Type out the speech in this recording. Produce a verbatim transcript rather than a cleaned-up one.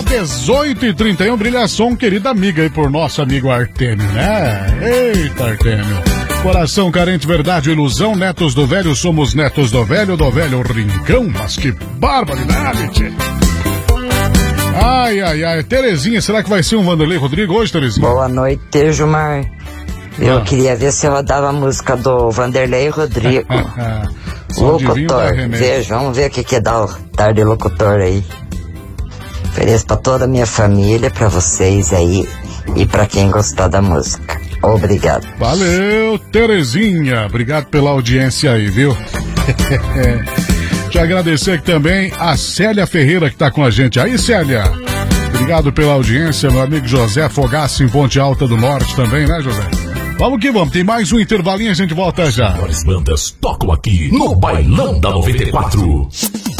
dezoito e trinta e um, brilha som, querida amiga aí por nosso amigo Artêmio, né? Eita, Artêmio. Coração carente, verdade, ilusão, netos do velho, somos netos do velho, do velho rincão, mas que barbaridade, tchê. Ai, ai, ai, Terezinha, será que vai ser um Vanderlei Rodrigo hoje, Terezinha? Boa noite, Gilmar. Eu ah. queria ver se eu rodava a música do Vanderlei Rodrigo. Locutor, veja, vamos ver o que que é dar tarde locutor aí. Ofereço pra toda a minha família, pra vocês aí e pra quem gostar da música. Obrigado. Valeu, Terezinha. Obrigado pela audiência aí, viu? Te agradecer aqui também a Célia Ferreira que tá com a gente aí, Célia. Obrigado pela audiência, meu amigo José Fogaça em Ponte Alta do Norte também, né, José? Vamos que vamos, tem mais um intervalinho, a gente volta já. As melhores bandas tocam aqui no Bailão da noventa e quatro.